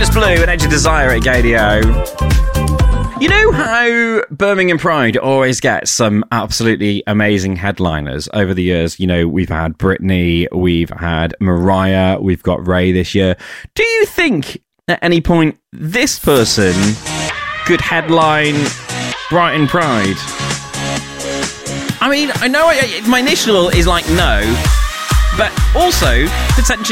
Cypress Blue and Edge of Desire at Gadio. You know how Birmingham Pride always gets some absolutely amazing headliners over the years? You know, we've had Britney, we've had Mariah, we've got Ray this year. Do you think at any point this person could headline Brighton Pride? I mean, I know my initial is like no, but also potentially